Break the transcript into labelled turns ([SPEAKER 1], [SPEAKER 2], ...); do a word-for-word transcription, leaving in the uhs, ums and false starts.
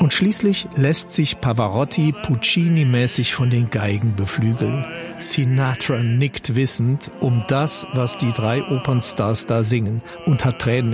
[SPEAKER 1] Und schließlich lässt sich Pavarotti Puccini-mäßig von den Geigen beflügeln. Sinatra nickt wissend um das, was die drei Opernstars da singen und hat Tränen